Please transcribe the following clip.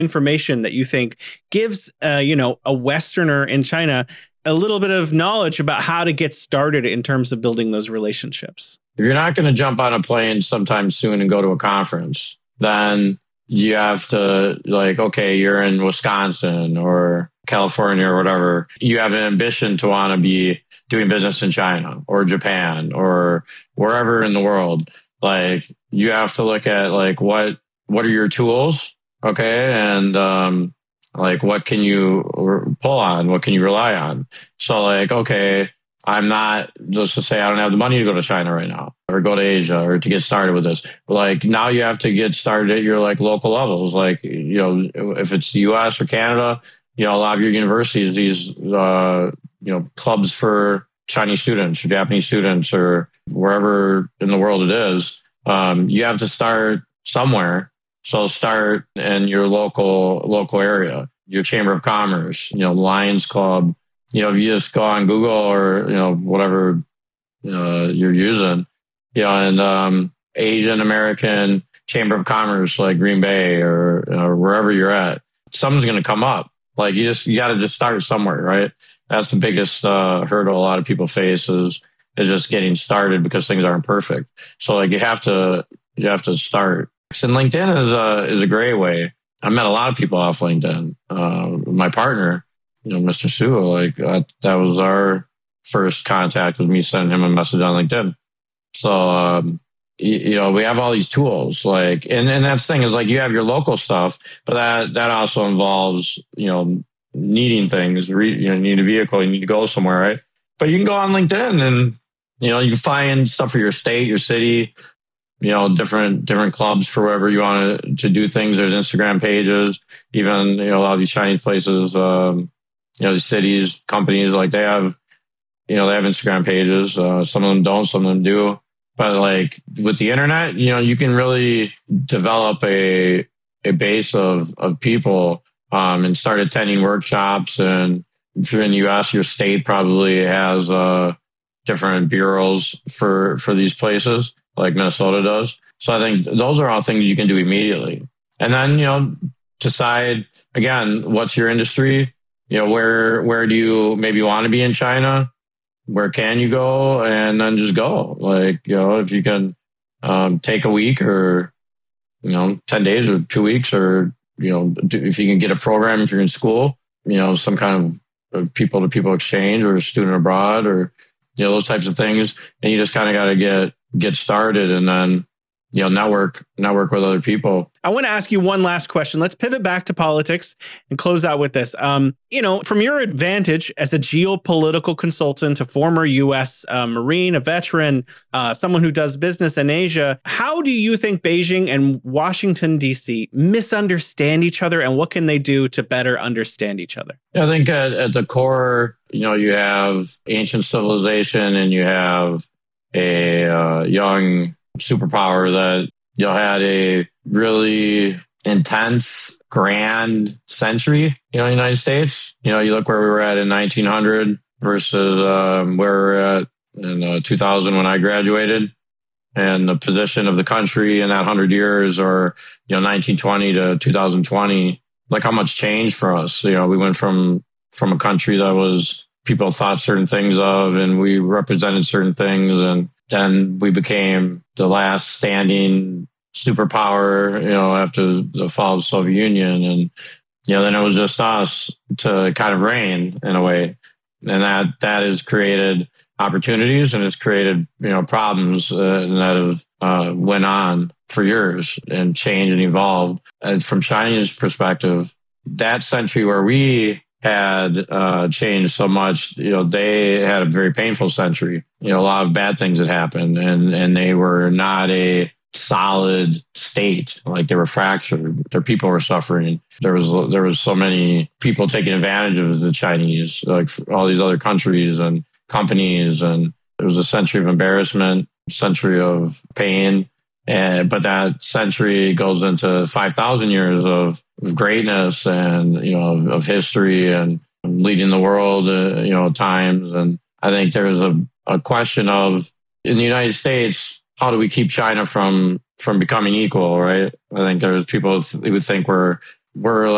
information that you think gives, a Westerner in China a little bit of knowledge about how to get started in terms of building those relationships? If you're not going to jump on a plane sometime soon and go to a conference, then you have to okay, you're in Wisconsin or California or whatever. You have an ambition to want to be doing business in China or Japan or wherever in the world. You have to look at what are your tools? Okay. And, what can you pull on? What can you rely on? So okay, I'm not, just to say I don't have the money to go to China right now or go to Asia or to get started with this. Now you have to get started at your local levels. If it's the US or Canada, a lot of your universities, these, clubs for Chinese students or Japanese students or wherever in the world it is, you have to start somewhere. So start in your local area, your Chamber of Commerce, Lions Club. If you just go on Google or, whatever you're using, and Asian American Chamber of Commerce, like Green Bay or wherever you're at, something's going to come up. You got to just start somewhere, right? That's the biggest hurdle a lot of people face is just getting started because things aren't perfect. So you have to start. And LinkedIn is a great way. I met a lot of people off LinkedIn. My partner, Mr. Su, that was our first contact, was me sending him a message on LinkedIn. So, we have all these tools, and that's the thing is you have your local stuff, but that also involves, needing things, you need a vehicle, you need to go somewhere, right? But you can go on LinkedIn and, you can find stuff for your state, your city, different clubs for wherever you want to do things. There's Instagram pages, even, a lot of these Chinese places, these cities, companies, they have Instagram pages. Some of them don't, some of them do. But with the internet, you can really develop a base of people, and start attending workshops. And if you're in the US, your state probably has, different bureaus for these places, like Minnesota does. So I think those are all things you can do immediately. And then, decide again, what's your industry? Where do you maybe want to be in China? Where can you go? And then just go. If you can take a week or, 10 days or 2 weeks or, if you can get a program, if you're in school, some kind of people to people exchange or student abroad or, those types of things. And you just kind of got to get started and then, network with other people. I want to ask you one last question. Let's pivot back to politics and close out with this. From your advantage as a geopolitical consultant, a former U.S. Marine, a veteran, someone who does business in Asia, how do you think Beijing and Washington, D.C. misunderstand each other, and what can they do to better understand each other? I think at the core, you have ancient civilization and you have a young superpower that had a really intense, grand century, United States. You look where we were at in 1900 versus where we're at in 2000 when I graduated, and the position of the country in that 100 years, or 1920 to 2020. How much changed for us. We went from a country that was people thought certain things of, and we represented certain things, and then we became the last standing superpower, after the fall of the Soviet Union. And, then it was just us to kind of reign in a way. And that has created opportunities and it's created, problems that have went on for years and changed and evolved. And from China's perspective, that century where we had changed so much, they had a very painful century. A lot of bad things had happened, and they were not a solid state. They were fractured. Their people were suffering. There was so many people taking advantage of the Chinese, all these other countries and companies, and it was a century of embarrassment, century of pain. But that century goes into 5,000 years of greatness and, of history and leading the world, times. And I think there's a question of, in the United States, how do we keep China from becoming equal, right? I think there's people who would think we're